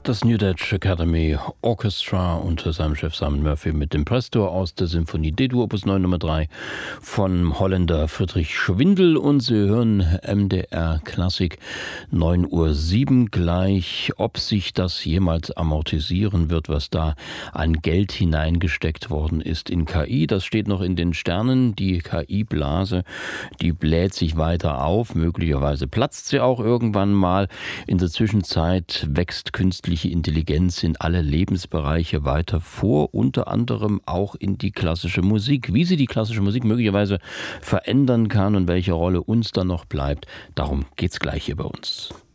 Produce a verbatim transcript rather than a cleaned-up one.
Das New Dutch Academy Orchestra unter seinem Chef Simon Murphy mit dem Prestor aus der Symphonie D-Dur Opus neun Nummer drei von Holländer Friedrich Schwindel. Und Sie hören M D R Klassik, neun Uhr sieben gleich. Ob sich das jemals amortisieren wird, was da an Geld hineingesteckt worden ist in K I, das steht noch in den Sternen. Die K I-Blase, die bläht sich weiter auf. Möglicherweise platzt sie auch irgendwann mal. In der Zwischenzeit wächst künstliche Intelligenz in alle Lebensbereiche weiter vor, unter anderem auch in die klassische Musik. Wie sie die klassische Musik möglicherweise verändern kann und welche Rolle uns dann noch bleibt, darum geht's gleich hier bei uns.